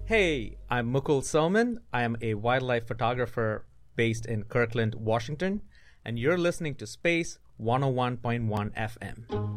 Hey, I'm Mukul Selman. I am a wildlife photographer based in Kirkland, Washington, and you're listening to Space 101.1 FM.